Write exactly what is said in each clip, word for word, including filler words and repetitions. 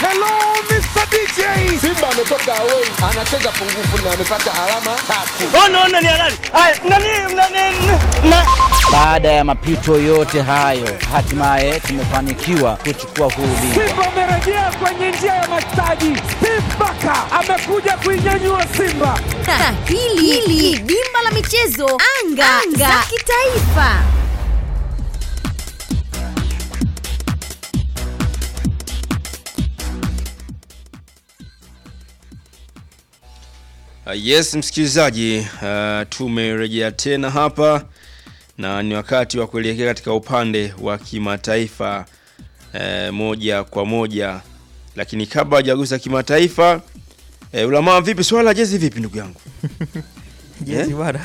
Hello Mister D J. Simba ametoka away, anacheza pungufu na amepata alama tatu. Oh no no ni halali. Haya, nani nani na baada ya mapito yote hayo hatimaye tumefanikiwa kuchukua huu ubingwa. Simba amerejea kwenye njia ya mastaji. Steve Barker amekuja kuinyanyua Simba. Hili hili dimba la michezo anga, anga za kitaifa. Uh, yes msikilizaji, uh, tumerejea tena hapa na ni wakati wa kuelekea katika upande wa kimataifa uh, moja kwa moja, lakini kabla hajagusa kimataifa uh, Ulama vipi swala jezi vipi ndugu yangu? Jezi bwana.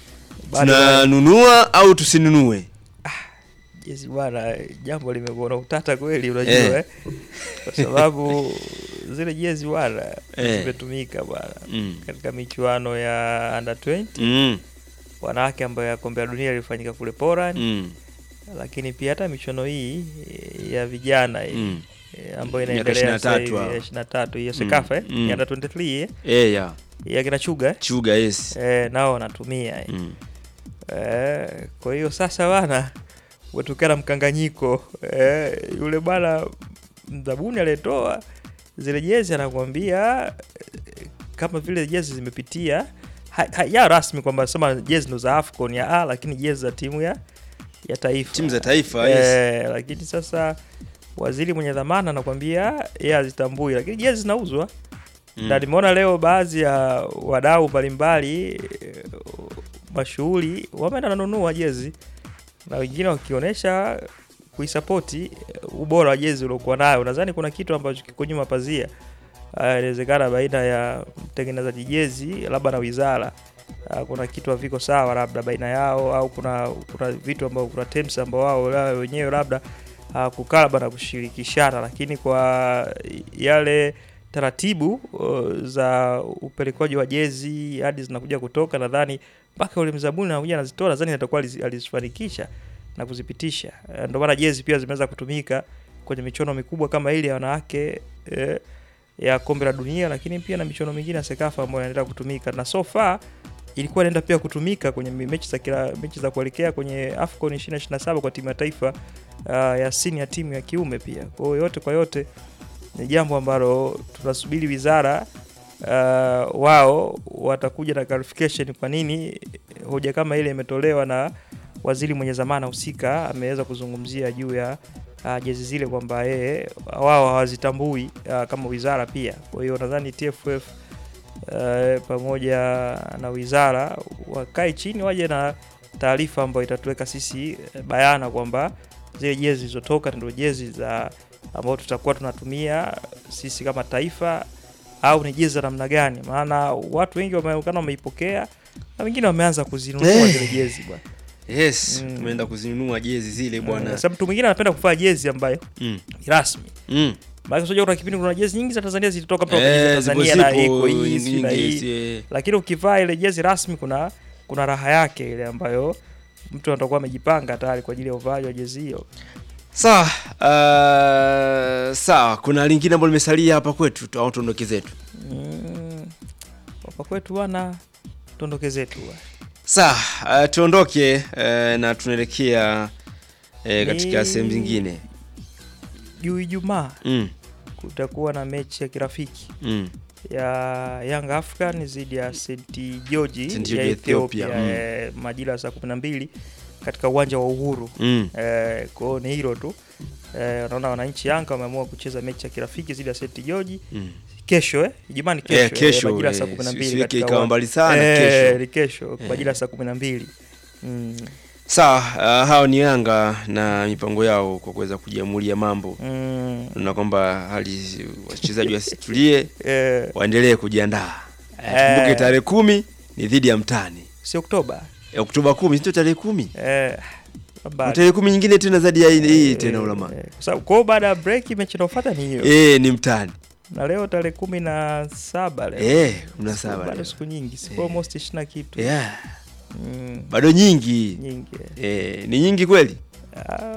Tunanunua au tusinunue? Ah, jezi bwana jambo limekuwa na utata kweli unajua eh. eh. Kwa sababu zile jezi bwana eh. zimetumika bwana mm. katika michuano ya under twenty mm. wanawake ambayo ya kombe la dunia ilifanyika kule Poland mm. lakini pia hata michuano hii ya vijana hii mm. ambayo inaendelea sasa ishirini na tatu hiyo Sekafa eh mm. under twenty-three eh eh ya ya kina Chuga Chuga yes eh nao wanatumia eh. mm. eh kwa hiyo sasa bwana watokana mkanganyiko eh yule bwana mdhabuni alitoa zile jezi anakuambia kama vile jezi zimepitia ha, ha, ya rasmi kwamba sema jezi ndo za AFCON ya A, lakini jezi za timu ya ya taifa timu za taifa eh, yes lakini sasa waziri mwenye dhamana anakuambia yeye azitambui, lakini jezi zinauzwa mm. na nimeona leo baadhi ya wadau mbalimbali mashuhuri wameenda kununua jezi na wengine wakionyesha kuisapoti ubora wa jezi uliokuwa nayo. Nadhani kuna kitu ambacho kiko nyuma pazia. Inawezekana uh, baina ya mtengenezaji jezi labda na wizara uh, kuna kitu haviko sawa labda baina yao, au kuna kuna vitu ambavyo kuna terms ambao wao wenyewe labda uh, kukaa labda na kushirikishana, lakini kwa yale taratibu uh, za upelekwaji wa jezi hadi zinakuja kutoka, nadhani mpaka ule mzabuni anakuja anazitoa, nadhani atakuwa alizifanikisha na kuzipitisha. Ndio maana jezi pia zimeweza kutumika kwenye michuano mikubwa kama ile ya wanawake eh, ya kombe la dunia, lakini pia na michuano mingine ya Sekafa ambayo inaendelea kutumika, na so far ilikuwa inaenda pia kutumika kwenye mechi za kila mechi za kuelekea kwenye AFCON ishirini ishirini na saba kwa timu ya taifa uh, ya senior timu ya kiume pia. Kwa hiyo yote kwa yote ni jambo ambalo tunasubiri wizara uh, wao watakuja na clarification kwa nini hoja kama ile imetolewa na waziri mwenye zamana husika ameweza kuzungumzia juu ya uh, jezi zile kwamba yeye wao hawazitambui uh, kama wizara pia. Kwa hiyo nadhani T F F uh, pamoja na wizara wakae chini waje na taarifa ambayo itatuweka sisi bayana kwamba zile jezi zilizotoka ndio jezi za ambao tutakuwa tunatumia sisi kama taifa au ni jezi za namna gani, maana watu wengi wameonekana wameipokea na wengine wameanza kuzinunua hey. zile jezi bwana. Yes, mm. tumeenda kuzinunua jezi zile bwana. Mm. Sababu mtu mwingine anapenda kuvaa jezi ambayo mm. rasmi. Mm. Maana unajua kuna kipindi kuna jezi nyingi za Tanzania zilitoka kutoka hey, Tanzania na iko hizi na hii. Lakini ukivaa ile jezi rasmi kuna kuna raha yake ile ambayo mtu atakuwa amejipanga tayari kwa ajili ya uvaaji wa jezi hiyo. Sawa, uh, sawa, kuna lingine ambalo limesalia hapa kwetu au tuondoke zetu? Mm. Hapa kwetu bwana tuondoke zetu bwana. Sawa, uh, tuondoke uh, na tunaelekea uh, katika sehemu zingine. Juu Ijumaa mm. kutakuwa na mechi ya kirafiki mm. ya Young African dhidi ya Saint George ya Ethiopia mm. eh, majira ya saa kumi na mbili katika uwanja wa Uhuru. Mm. Eh, kwa ni hilo tu. Eh, naona wananchi Yanga wameamua kucheza mechi ya kirafiki dhidi ya Saint George. Mm. Kesho eh Ijumaa ni kesho, eh, kesho eh, majira eh, saa kumi na mbili katika ikawa mbali sana eh, kesho. Ni kesho eh. majira saa kumi na mbili. Mm. Sawa, uh, hao ni Yanga na mipango yao kwa kuweza kujiamulia mambo. Mm. Na kwamba hali wachezaji wasitulie eh. waendelee kujiandaa. Eh. Kumbuke tarehe kumi ni dhidi ya Mtani. Si Oktoba. Eh, Oktoba kumi sio tarehe kumi. Eh. Tarehe kumi nyingine tena zaidi ya hii eh, tena Ulama. Eh, kwa sababu kwa baada ya break mechi inayofuata ni hiyo. Eh, ni Mtani. Na leo tarehe kumi na saba leo. Eh, kumi na saba. Bado siku nyingi, siku almost ishirini kitu. Yeah. Mm. Bado nyingi. Nyingi. Eh, ni nyingi kweli? Ah.